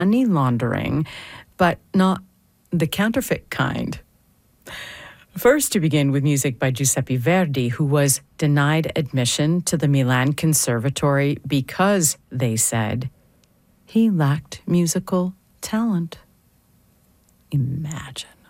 money laundering, but not the counterfeit kind. First, to begin with music by Giuseppe Verdi, who was denied admission to the Milan Conservatory because, they said, he lacked musical talent. Imagine.